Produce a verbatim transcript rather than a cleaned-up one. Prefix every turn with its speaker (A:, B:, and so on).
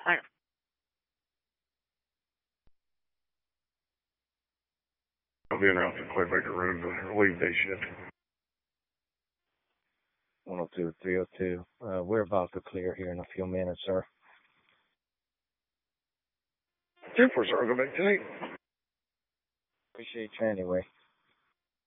A: Hang on. I'll be in out to Claybaker Road to relieve day shift.
B: one oh two, three oh two. Uh, we're about to clear here in a few minutes, sir.
A: ten four, sir. I'll go back tonight.
B: Appreciate you anyway.